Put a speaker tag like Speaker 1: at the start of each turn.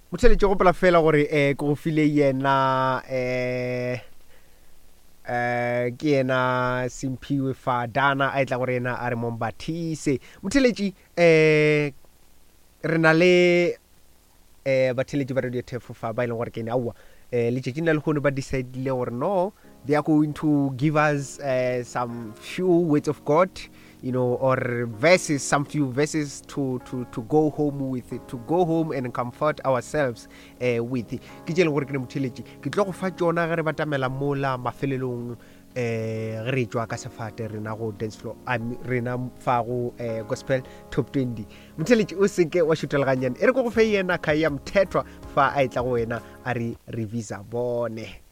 Speaker 1: Motheletše go gopola fela gore ke go file yena ke yena Simphiwe Fadana a etla gore yena a re mombathise. Motheletši re na le batheletši ba radio Tefofa ba e leng gore ke ene aowa letšatšing la lekgono ba decidile gore no, they are going to give us some few words of God, you know, or verses, some few verses to go home with it, to go home and comfort ourselves with it. Ke tšele gore ke ne motheletši ke tlo go fa tšona ge re batamela mola mafelelong ge re tšwa ka sefate rena go dance floor rena fa go gospel top 20. Motheletši o seke wa šuteleganyane e re ko go fe yena Khaya Mthethwa fa a etla go wena a re revisa bone.